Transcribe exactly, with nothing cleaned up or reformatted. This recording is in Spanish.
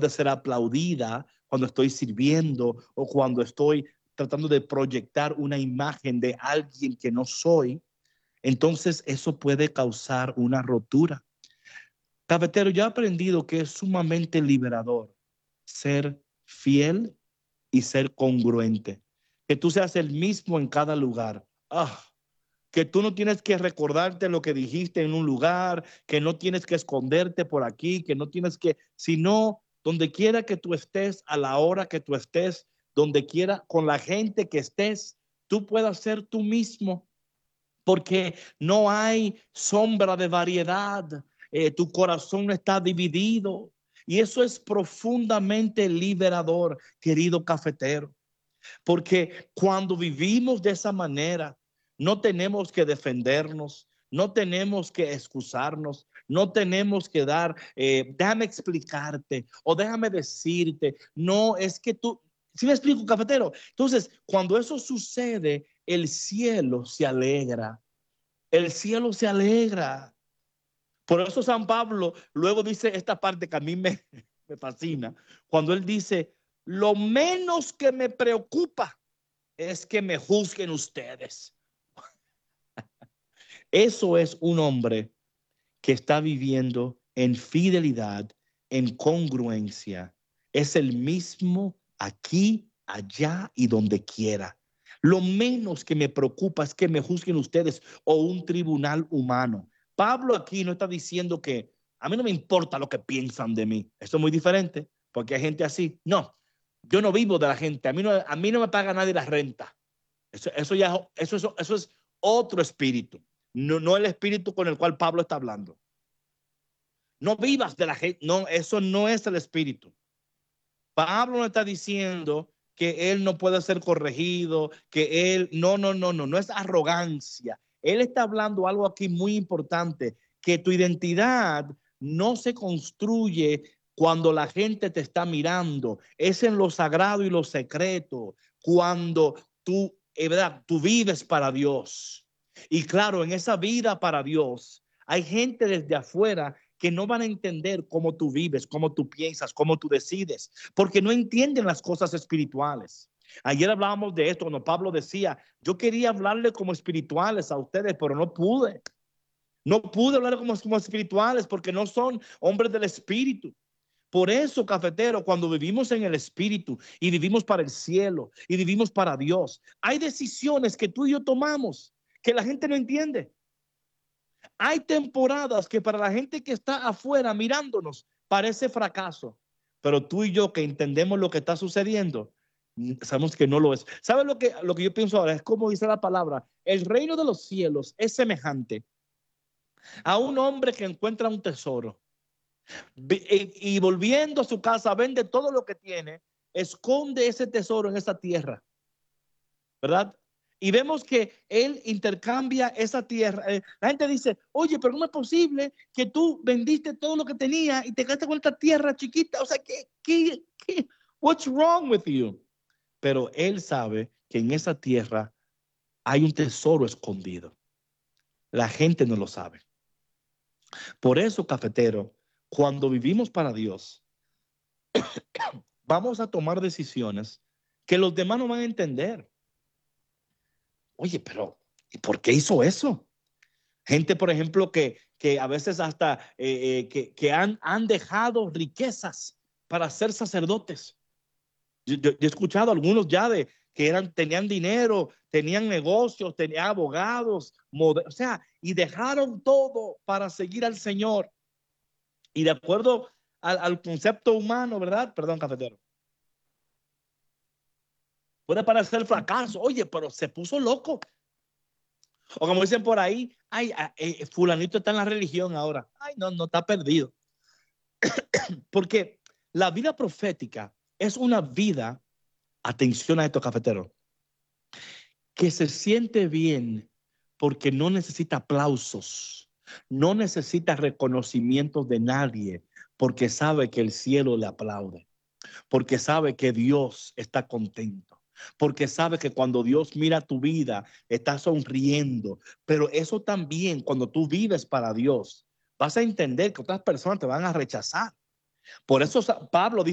puede ser aplaudida cuando estoy sirviendo o cuando estoy tratando de proyectar una imagen de alguien que no soy, entonces eso puede causar una rotura. Cafetero, yo he aprendido que es sumamente liberador ser fiel y ser congruente. Que tú seas el mismo en cada lugar. Ah, que tú no tienes que recordarte lo que dijiste en un lugar, que no tienes que esconderte por aquí, que no tienes que, sino donde quiera que tú estés, a la hora que tú estés, donde quiera, con la gente que estés, tú puedas ser tú mismo, porque no hay sombra de variedad, eh, tu corazón no está dividido, y eso es profundamente liberador, querido cafetero. Porque cuando vivimos de esa manera, no tenemos que defendernos, no tenemos que excusarnos, no tenemos que dar, eh, déjame explicarte o déjame decirte. No, es que tú, ¿sí me explico, cafetero? Entonces, cuando eso sucede, el cielo se alegra. El cielo se alegra. Por eso San Pablo luego dice esta parte que a mí me, me fascina. Cuando él dice, lo menos que me preocupa es que me juzguen ustedes. Eso es un hombre que está viviendo en fidelidad, en congruencia. Es el mismo aquí, allá y donde quiera. Lo menos que me preocupa es que me juzguen ustedes o un tribunal humano. Pablo aquí no está diciendo que a mí no me importa lo que piensan de mí. Eso es muy diferente, porque hay gente así. No, yo no vivo de la gente. A mí no, a mí no me paga nadie la renta. Eso, eso ya eso, eso, eso es otro espíritu, no, no el espíritu con el cual Pablo está hablando. No vivas de la gente, no, eso no es el espíritu. Pablo no está diciendo que él no puede ser corregido, que él, no, no, no, no, no es arrogancia. Él está hablando algo aquí muy importante, que tu identidad no se construye cuando la gente te está mirando, es en lo sagrado y lo secreto, cuando tú, es verdad, tú vives para Dios. Y claro, en esa vida para Dios, hay gente desde afuera que no van a entender cómo tú vives, cómo tú piensas, cómo tú decides, porque no entienden las cosas espirituales. Ayer hablábamos de esto cuando Pablo decía, yo quería hablarle como espirituales a ustedes, pero no pude. No pude hablar como, como espirituales porque no son hombres del espíritu. Por eso, cafetero, cuando vivimos en el espíritu y vivimos para el cielo y vivimos para Dios, hay decisiones que tú y yo tomamos que la gente no entiende. Hay temporadas que para la gente que está afuera mirándonos parece fracaso, pero tú y yo que entendemos lo que está sucediendo, sabemos que no lo es. ¿Sabes lo que, lo que yo pienso ahora? Es como dice la palabra, el reino de los cielos es semejante a un hombre que encuentra un tesoro y, y volviendo a su casa vende todo lo que tiene, esconde ese tesoro en esa tierra, ¿verdad? Y vemos que él intercambia esa tierra. Eh, la gente dice, oye, pero no es posible que tú vendiste todo lo que tenía y te quedaste con esta tierra chiquita. O sea, ¿qué, qué, qué? What's wrong with you? Pero él sabe que en esa tierra hay un tesoro escondido. La gente no lo sabe. Por eso, cafetero, cuando vivimos para Dios, vamos a tomar decisiones que los demás no van a entender. Oye, pero ¿y por qué hizo eso? Gente, por ejemplo, que, que a veces hasta eh, eh, que, que han, han dejado riquezas para ser sacerdotes. Yo, yo, yo he escuchado algunos ya de que eran, tenían dinero, tenían negocios, tenían abogados, o sea, y dejaron todo para seguir al Señor. Y de acuerdo al, al concepto humano, ¿verdad? Perdón, cafetero. Puede parecer fracaso. Oye, pero se puso loco. O como dicen por ahí, ay, eh, fulanito está en la religión ahora. Ay, no, no está perdido. Porque la vida profética es una vida, atención a esto, cafetero, que se siente bien porque no necesita aplausos, no necesita reconocimientos de nadie, porque sabe que el cielo le aplaude, porque sabe que Dios está contento, porque sabe que cuando Dios mira tu vida, está sonriendo. Pero eso también, cuando tú vives para Dios, vas a entender que otras personas te van a rechazar. Por eso Pablo dice,